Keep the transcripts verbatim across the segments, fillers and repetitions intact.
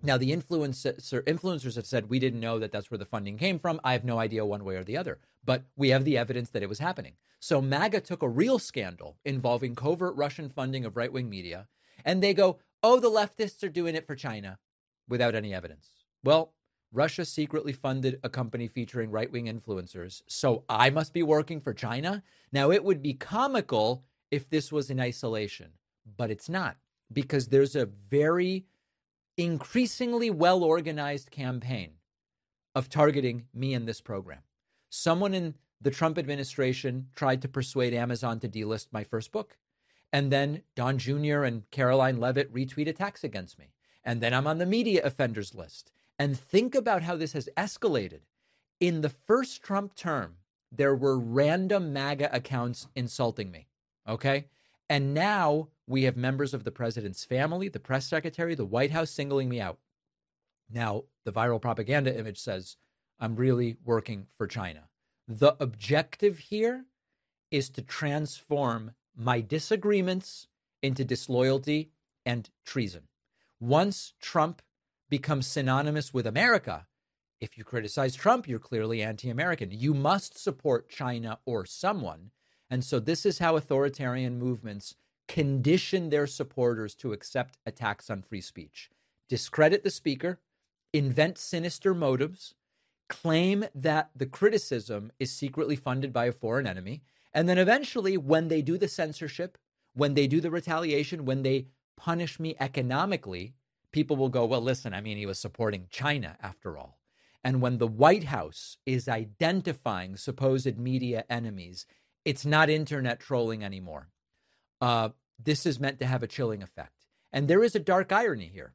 Now, the influencer, influencers have said we didn't know that that's where the funding came from. I have no idea one way or the other, but we have the evidence that it was happening. So MAGA took a real scandal involving covert Russian funding of right-wing media, and they go, oh, the leftists are doing it for China without any evidence. Well, Russia secretly funded a company featuring right-wing influencers, so I must be working for China? Now, it would be comical if this was in isolation, but it's not, because there's a very increasingly well-organized campaign of targeting me in this program. Someone in the Trump administration tried to persuade Amazon to delist my first book. And then Don Junior and Caroline Levitt retweet attacks against me. And then I'm on the media offenders list. And think about how this has escalated. In the first Trump term, there were random MAGA accounts insulting me. Okay? And now we have members of the president's family, the press secretary, the White House singling me out. Now, the viral propaganda image says, I'm really working for China. The objective here is to transform my disagreements into disloyalty and treason. Once Trump becomes synonymous with America, if you criticize Trump, you're clearly anti-American. You must support China or someone. And so this is how authoritarian movements condition their supporters to accept attacks on free speech. Discredit the speaker, invent sinister motives, claim that the criticism is secretly funded by a foreign enemy, and then eventually, when they do the censorship, when they do the retaliation, when they punish me economically, people will go, well, listen, I mean, he was supporting China after all. And when the White House is identifying supposed media enemies, it's not internet trolling anymore. Uh, this is meant to have a chilling effect. And there is a dark irony here.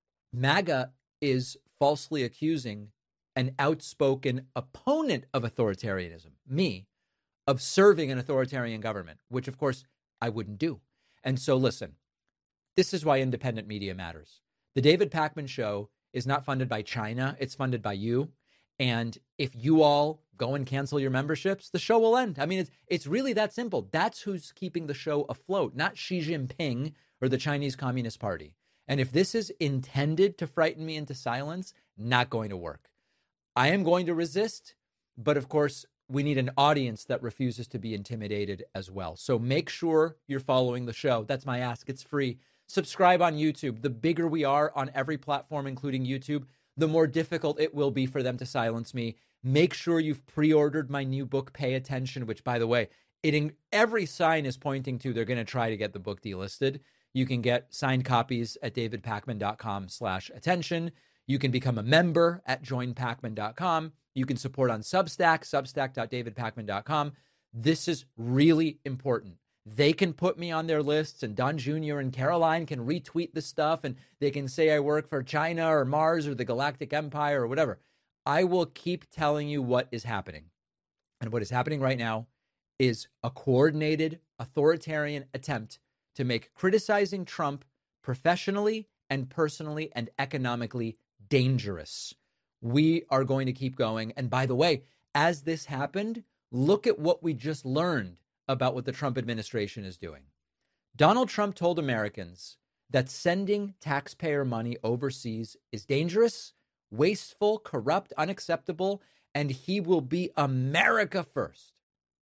MAGA is falsely accusing an outspoken opponent of authoritarianism, me, of serving an authoritarian government, which, of course, I wouldn't do. And so, listen, this is why independent media matters. The David Pakman Show is not funded by China. It's funded by you. And if you all go and cancel your memberships, the show will end. I mean, it's it's really that simple. That's who's keeping the show afloat, not Xi Jinping or the Chinese Communist Party. And if this is intended to frighten me into silence, not going to work. I am going to resist, but of course, we need an audience that refuses to be intimidated as well. So make sure you're following the show. That's my ask. It's free. Subscribe on YouTube. The bigger we are on every platform, including YouTube, the more difficult it will be for them to silence me. Make sure you've pre-ordered my new book, Pay Attention, which, by the way, it in, every sign is pointing to they're going to try to get the book delisted. You can get signed copies at davidpakman.com slash attention. You can become a member at join pakman dot com. You can support on Substack, substack dot david pakman dot com. This is really important. They can put me on their lists, and Don Junior and Caroline can retweet the stuff, and they can say I work for China or Mars or the Galactic Empire or whatever. I will keep telling you what is happening. And what is happening right now is a coordinated authoritarian attempt to make criticizing Trump professionally and personally and economically dangerous. We are going to keep going. And by the way, as this happened, look at what we just learned about what the Trump administration is doing. Donald Trump told Americans that sending taxpayer money overseas is dangerous, wasteful, corrupt, unacceptable, and he will be America first.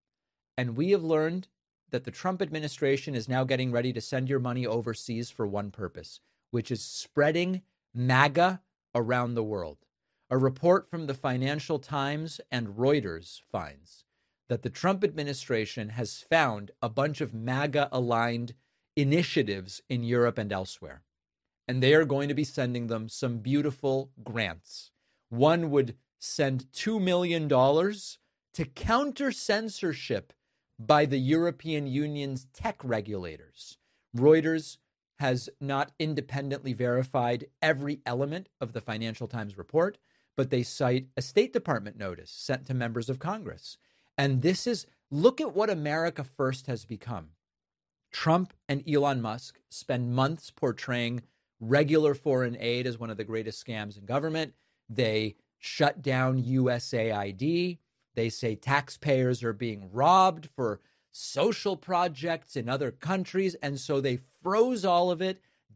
And we have learned that the Trump administration is now getting ready to send your money overseas for one purpose, which is spreading MAGA around the world. A report from the Financial Times and Reuters finds that the Trump administration has found a bunch of MAGA-aligned initiatives in Europe and elsewhere. And they are going to be sending them some beautiful grants. One would send two million dollars to counter censorship by the European Union's tech regulators. Reuters has not independently verified every element of the Financial Times report, but they cite a State Department notice sent to members of Congress. And this is, look at what America First has become. Trump and Elon Musk spend months portraying regular foreign aid as one of the greatest scams in government. They shut down U S A I D. They say taxpayers are being robbed for social projects in other countries. And so they froze all of it,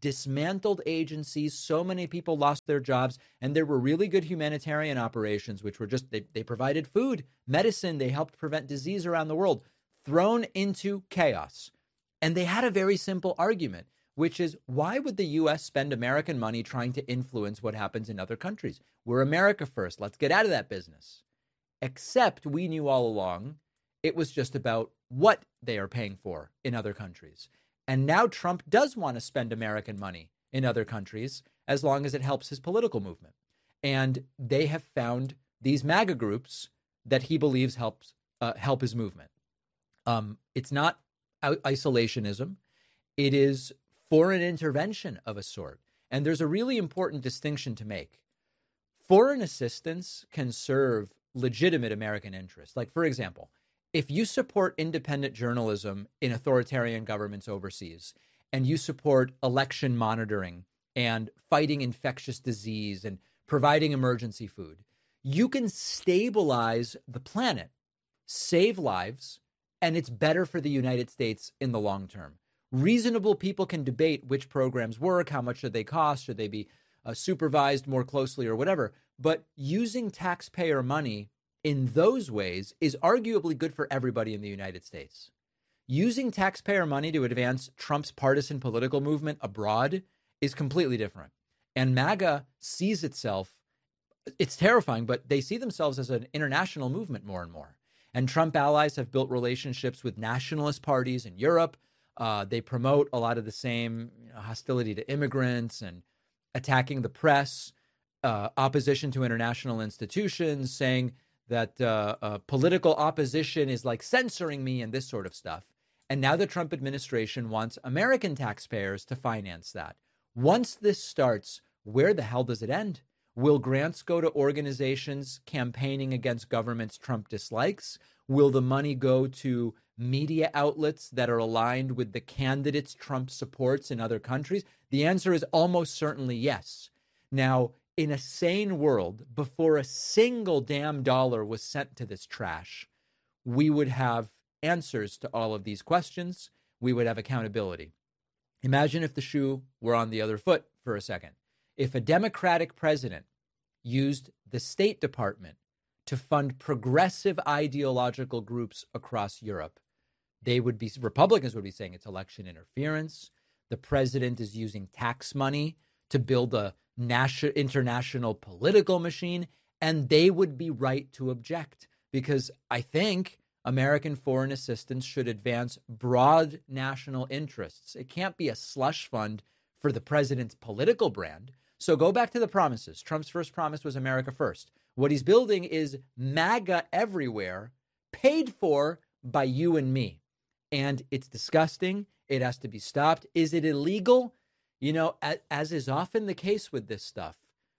dismantled agencies. So many people lost their jobs. And there were really good humanitarian operations, which were just, they, they provided food, medicine. They helped prevent disease around the world, thrown into chaos. And they had a very simple argument, which is, why would the U S spend American money trying to influence what happens in other countries? We're America first. Let's get out of that business. Except we knew all along it was just about what they are paying for in other countries. And now Trump does want to spend American money in other countries as long as it helps his political movement. And they have found these MAGA groups that he believes helps uh, help his movement. Um, it's not isolationism. It is foreign intervention of a sort. And there's a really important distinction to make. Foreign assistance can serve legitimate American interests. Like, for example, if you support independent journalism in authoritarian governments overseas, and you support election monitoring and fighting infectious disease and providing emergency food, you can stabilize the planet, save lives, and it's better for the United States in the long term. Reasonable people can debate which programs work, how much should they cost, should they be uh, supervised more closely or whatever. But using taxpayer money in those ways is arguably good for everybody in the United States. Using taxpayer money to advance Trump's partisan political movement abroad is completely different. And MAGA sees itself, it's terrifying, but they see themselves as an international movement more and more. And Trump allies have built relationships with nationalist parties in Europe. Uh, they promote a lot of the same you know, hostility to immigrants and attacking the press, uh, opposition to international institutions, saying that uh, uh, political opposition is like censoring me and this sort of stuff. And now the Trump administration wants American taxpayers to finance that. Once this starts, where the hell does it end? Will grants go to organizations campaigning against governments Trump dislikes? Will the money go to media outlets that are aligned with the candidates Trump supports in other countries? The answer is almost certainly yes. Now, in a sane world, before a single damn dollar was sent to this trash, we would have answers to all of these questions. We would have accountability. Imagine if the shoe were on the other foot for a second. If a Democratic president used the State Department to fund progressive ideological groups across Europe, they would be, Republicans would be saying it's election interference. The president is using tax money to build a national, international political machine, and they would be right to object, because I think American foreign assistance should advance broad national interests. It can't be a slush fund for the president's political brand. So go back to the promises. Trump's first promise was America first. What he's building is MAGA everywhere, paid for by you and me. And it's disgusting. It has to be stopped. Is it illegal? You know, as is often the case with this stuff,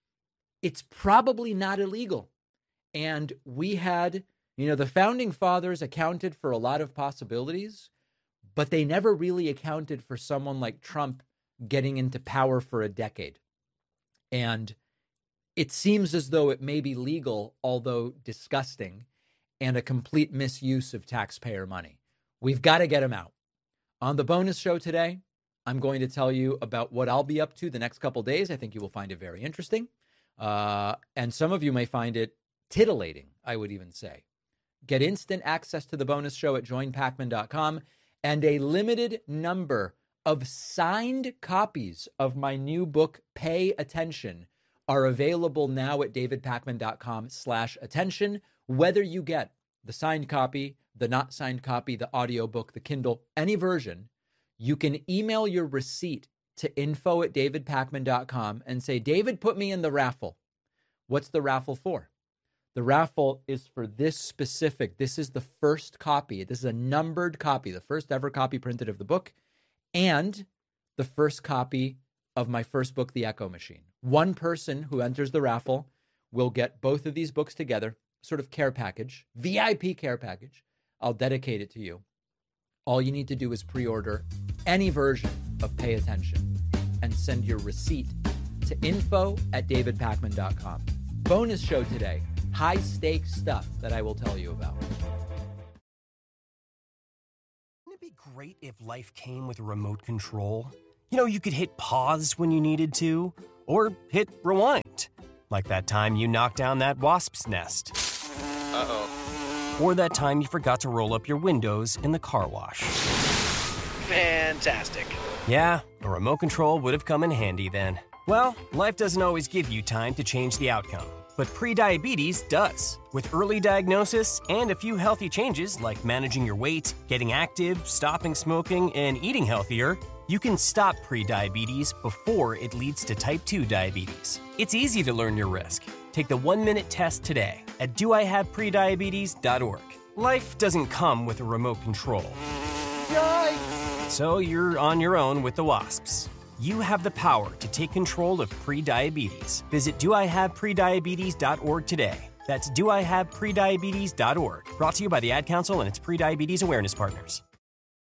it's probably not illegal. And we had, you know, the founding fathers accounted for a lot of possibilities, but they never really accounted for someone like Trump getting into power for a decade. And it seems as though it may be legal, although disgusting, and a complete misuse of taxpayer money. We've got to get him out. On the bonus show today, I'm going to tell you about what I'll be up to the next couple days. I think you will find it very interesting. Uh, and some of you may find it titillating, I would even say. Get instant access to the bonus show at join pacman dot com and a limited number of signed copies of my new book, Pay Attention, are available now at david pacman dot com slash attention. Whether you get the signed copy, the not signed copy, the audiobook, the Kindle, any version, you can email your receipt to info at david pacman dot com and say, David, put me in the raffle. What's the raffle for? The raffle is for this specific, this is the first copy. This is a numbered copy, the first ever copy printed of the book, and the first copy of my first book, The Echo Machine. One person who enters the raffle will get both of these books together, sort of care package, V I P care package. I'll dedicate it to you. All you need to do is pre-order any version of Pay Attention and send your receipt to info at david pacman dot com. Bonus show today, high stakes stuff that I will tell you about. Wouldn't it be great if life came with a remote control? You know, you could hit pause when you needed to, or hit rewind, like that time you knocked down that wasp's nest. Uh-oh. Or that time you forgot to roll up your windows in the car wash. Fantastic. Yeah, a remote control would have come in handy then. Well, life doesn't always give you time to change the outcome, but prediabetes does. With early diagnosis and a few healthy changes like managing your weight, getting active, stopping smoking, and eating healthier, you can stop prediabetes before it leads to type two diabetes. It's easy to learn your risk. Take the one-minute test today at do I have prediabetes dot org. Life doesn't come with a remote control. Yikes! So you're on your own with the wasps. You have the power to take control of prediabetes. Visit do I have prediabetes dot org today. That's do I have prediabetes dot org. Brought to you by the Ad Council and its prediabetes awareness partners.